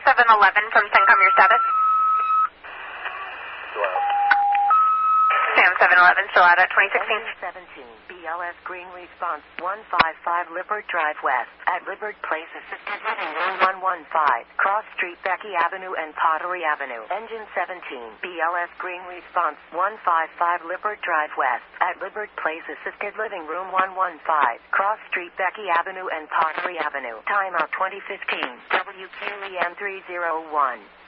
711 from CENTCOM, your status? Sam 711, still out at 2016. 17, BLS Green Response 155 Lippert Drive West at Lippert Place Assisted Living Room 115, Cross Street, Becky Avenue and Pottery Avenue. Engine 17, BLS Green Response 155 Lippert Drive West at Lippert Place Assisted Living Room 115, Cross Street, Becky Avenue and Pottery Avenue. Timeout 2015, WQEN 301.